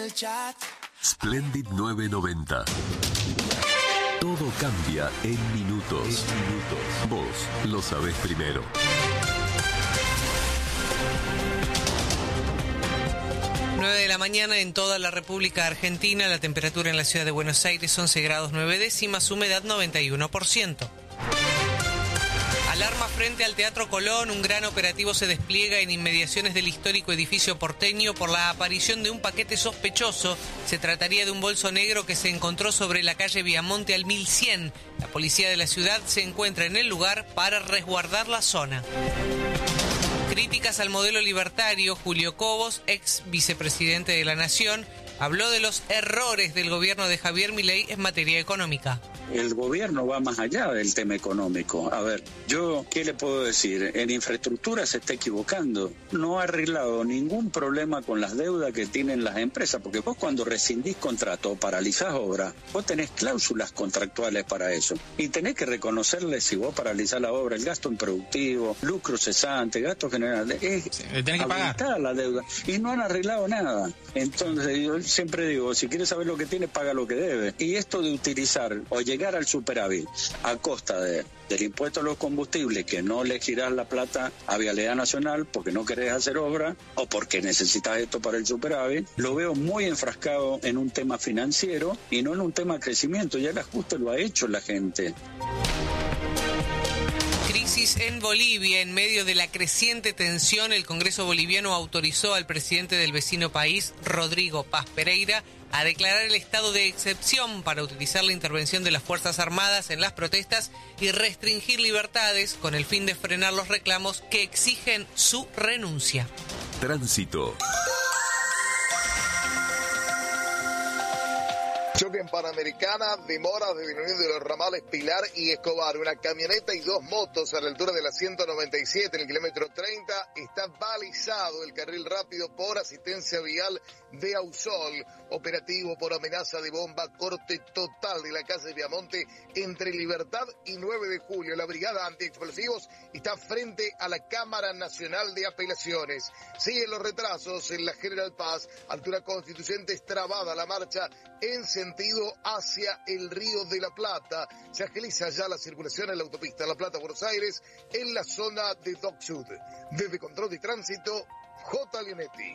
Splendid 990. Todo cambia en minutos. Vos lo sabés primero. De la mañana en toda la República Argentina. La temperatura en la ciudad de Buenos Aires 11 grados 9 décimas, humedad 91%. Alarma frente al Teatro Colón. Un gran operativo se despliega en inmediaciones del histórico edificio porteño por la aparición de un paquete sospechoso. Se trataría de un bolso negro que se encontró sobre la calle Viamonte al 1100. La policía de la ciudad se encuentra en el lugar para resguardar la zona. Críticas al modelo libertario. Julio Cobos, ex vicepresidente de la Nación, habló de los errores del gobierno de Javier Milei en materia económica. El gobierno va más allá del tema económico. A ver, yo, ¿qué le puedo decir? En infraestructura se está equivocando. No ha arreglado ningún problema con las deudas que tienen las empresas, porque vos cuando rescindís contrato o paralizás obra, vos tenés cláusulas contractuales para eso. Y tenés que reconocerle, si vos paralizás la obra, el gasto improductivo, lucro cesante, gasto general, es habilitar la deuda. Y no han arreglado nada. Entonces, yo siempre digo, si quieres saber lo que tiene, paga lo que debe. Y esto de utilizar o llegar al superávit a costa del impuesto a los combustibles, que no le girás la plata a Vialidad Nacional porque no querés hacer obra o porque necesitas esto para el superávit, lo veo muy enfrascado en un tema financiero y no en un tema de crecimiento. Ya el ajuste lo ha hecho la gente. Crisis en Bolivia. En medio de la creciente tensión, el Congreso boliviano autorizó al presidente del vecino país, Rodrigo Paz Pereira, a declarar el estado de excepción para utilizar la intervención de las Fuerzas Armadas en las protestas y restringir libertades con el fin de frenar los reclamos que exigen su renuncia. Tránsito. Choque en Panamericana, demora de disminuir de los ramales Pilar y Escobar. Una camioneta y dos motos a la altura de la 197 en el kilómetro 30. Está balizado el carril rápido por asistencia vial de Ausol. Operativo por amenaza de bomba, corte total de la calle Viamonte entre Libertad y 9 de julio. La brigada antiexplosivos está frente a la Cámara Nacional de Apelaciones. Siguen los retrasos en la General Paz, altura Constituyente, trabada la marcha en sentido hacia el Río de la Plata. Se agiliza ya la circulación en la autopista La Plata-Buenos Aires en la zona de Dock Sud. Desde Control de Tránsito, J. Leonetti.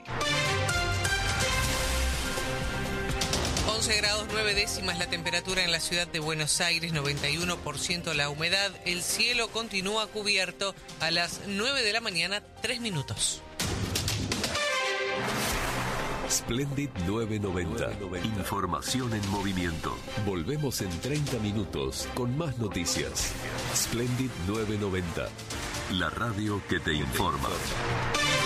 11 grados 9 décimas la temperatura en la ciudad de Buenos Aires, 91% la humedad. El cielo continúa cubierto a las 9 de la mañana, 3 minutos. Splendid 990. Información en movimiento. Volvemos en 30 minutos con más noticias. Splendid 990. La radio que te informa.